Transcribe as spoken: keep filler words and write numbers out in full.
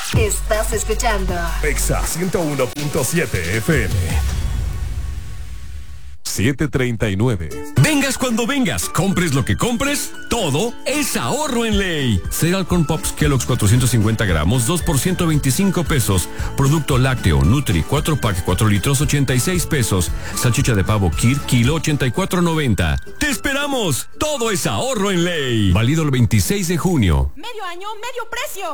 Estás escuchando Exa ciento uno punto siete F M. siete treinta y nueve. Vengas cuando vengas, compres lo que compres, todo es ahorro en Ley. Cereal Corn Pops Kellogg's cuatrocientos cincuenta gramos, dos por ciento veinticinco pesos. Producto lácteo Nutri cuatro pack cuatro litros, ochenta y seis pesos. Salchicha de pavo Kir, kilo ochenta y cuatro noventa. ¡Te esperamos! Todo es ahorro en Ley. Válido el veintiséis de junio. Medio año, medio precio.